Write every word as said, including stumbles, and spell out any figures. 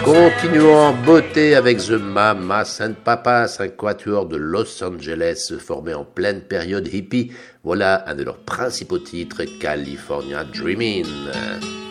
Continuons en beauté avec The Mamas and Papas, un quatuor de Los Angeles formé en pleine période hippie. Voilà un de leurs principaux titres, California Dreamin'.